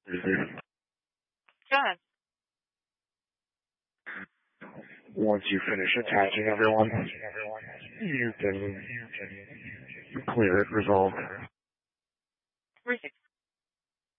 John. Once you finish attaching everyone, you can clear it, resolve.